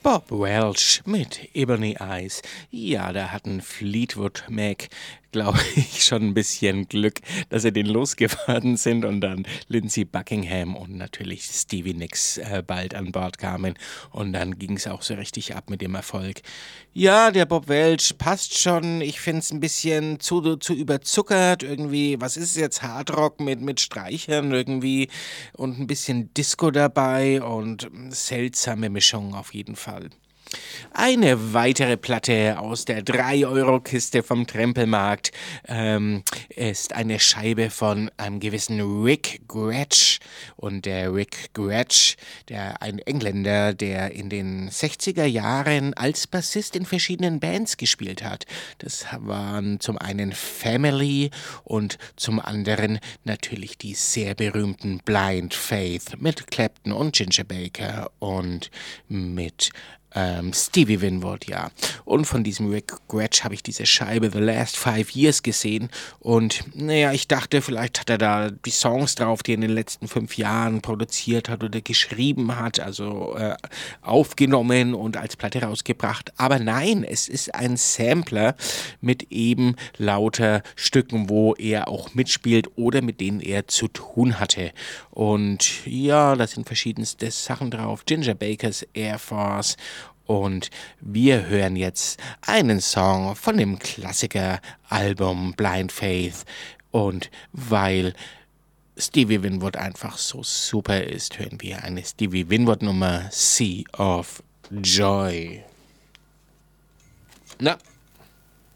Bob Welch mit Ebony Eyes. Ja, da hatten Fleetwood Mac, glaube ich, schon ein bisschen Glück, dass sie den losgeworden sind und dann Lindsey Buckingham und natürlich Stevie Nicks bald an Bord kamen. Und dann ging es auch so richtig ab mit dem Erfolg. Ja, der Bob Welch passt schon. Ich finde es ein bisschen zu überzuckert irgendwie. Was ist es jetzt? Hardrock mit Streichern irgendwie und ein bisschen Disco dabei und seltsame Mischung auf jeden Fall. Eine weitere Platte aus der 3-Euro-Kiste vom Trempelmarkt ist eine Scheibe von einem gewissen Rick Gretsch. Und der Rick Gretsch, ein Engländer, der in den 60er Jahren als Bassist in verschiedenen Bands gespielt hat. Das waren zum einen Family und zum anderen natürlich die sehr berühmten Blind Faith mit Clapton und Ginger Baker und mit Stevie Winwood, ja. Und von diesem Rick Gretsch habe ich diese Scheibe The Last 5 Years gesehen. Und naja, ich dachte, vielleicht hat er da die Songs drauf, die er in den letzten 5 Jahren produziert hat oder geschrieben hat, also aufgenommen und als Platte rausgebracht. Aber nein, es ist ein Sampler mit eben lauter Stücken, wo er auch mitspielt oder mit denen er zu tun hatte. Und ja, da sind verschiedenste Sachen drauf. Ginger Bakers Air Force. Und wir hören jetzt einen Song von dem Klassiker-Album Blind Faith. Und weil Stevie Winwood einfach so super ist, hören wir eine Stevie Winwood Nummer Sea of Joy. Na,